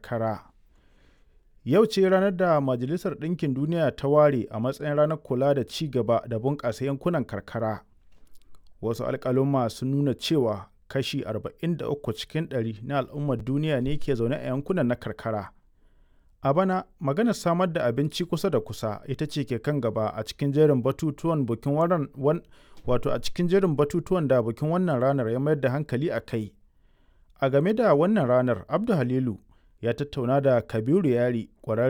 karkara. Yau ce ranar da Majalisar Ɗinkin Duniya ta ware a matsayin ranar kula da ci gaba da bunƙasa yankunan karkara. Wasu alƙaluma sun nuna cewa kashi 43 cikin ɗari na al'ummar duniya ne ke zaune a yankunan na karkara. A bana, maganar samar da abinci kusa da kusa ita ce ke kan gaba a cikin jerin batutuwan da bikin wannan ranar ya mayar da hankali a kai. A game da wannan ranar, Abdu Halilu ya tattauna da Kabiru Yari, ƙwararre